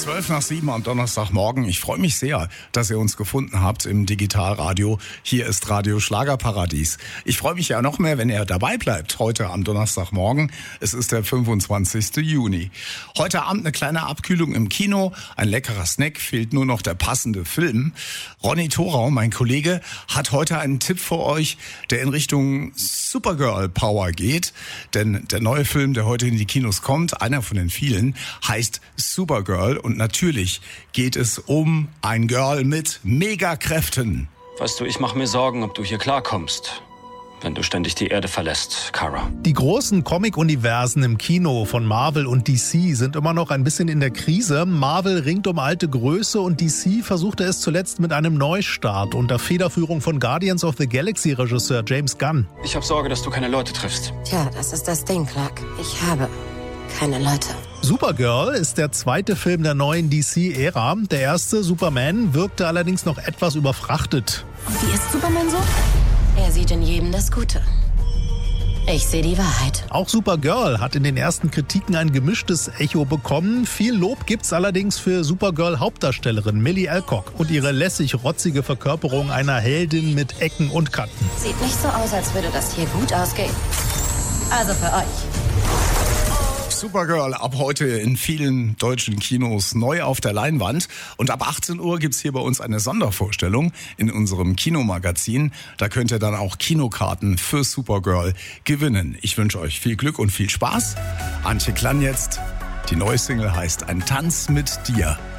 6:12 am Donnerstagmorgen. Ich freue mich sehr, dass ihr uns gefunden habt im Digitalradio. Hier ist Radio Schlagerparadies. Ich freue mich ja noch mehr, wenn ihr dabei bleibt heute am Donnerstagmorgen. Es ist der 25. Juni. Heute Abend eine kleine Abkühlung im Kino, ein leckerer Snack, fehlt nur noch der passende Film. Ronny Thorau, mein Kollege, hat heute einen Tipp für euch, der in Richtung Supergirl Power geht. Denn der neue Film, der heute in die Kinos kommt, einer von den vielen, heißt Supergirl. Und natürlich geht es um ein Girl mit Megakräften. Weißt du, ich mache mir Sorgen, ob du hier klarkommst, wenn du ständig die Erde verlässt, Kara. Die großen Comic-Universen im Kino von Marvel und DC sind immer noch ein bisschen in der Krise. Marvel ringt um alte Größe und DC versuchte es zuletzt mit einem Neustart unter Federführung von Guardians of the Galaxy-Regisseur James Gunn. Ich habe Sorge, dass du keine Leute triffst. Tja, das ist das Ding, Clark. Ich habe keine Leute. Supergirl ist der zweite Film der neuen DC-Ära. Der erste, Superman, wirkte allerdings noch etwas überfrachtet. Und wie ist Superman so? Er sieht in jedem das Gute. Ich sehe die Wahrheit. Auch Supergirl hat in den ersten Kritiken ein gemischtes Echo bekommen. Viel Lob gibt's allerdings für Supergirl-Hauptdarstellerin Millie Alcock und ihre lässig-rotzige Verkörperung einer Heldin mit Ecken und Kanten. Sieht nicht so aus, als würde das hier gut ausgehen. Also für euch. Supergirl ab heute in vielen deutschen Kinos neu auf der Leinwand. Und ab 18 Uhr gibt's hier bei uns eine Sondervorstellung in unserem Kinomagazin. Da könnt ihr dann auch Kinokarten für Supergirl gewinnen. Ich wünsche euch viel Glück und viel Spaß. Antje Klann jetzt. Die neue Single heißt Ein Tanz mit dir.